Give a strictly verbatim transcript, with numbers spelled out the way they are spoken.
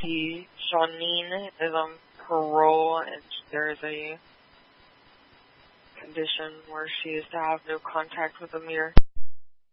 see Shawneen is on parole, and there is a condition where she is to have no contact with Amir.